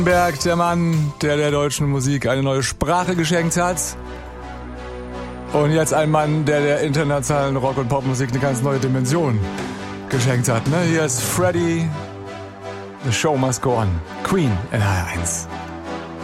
Berg, der Mann, der der deutschen Musik eine neue Sprache geschenkt hat. Und jetzt ein Mann, der der internationalen Rock- und Popmusik eine ganz neue Dimension geschenkt hat. Ne? Hier ist Freddie. The Show Must Go On. Queen in HR1.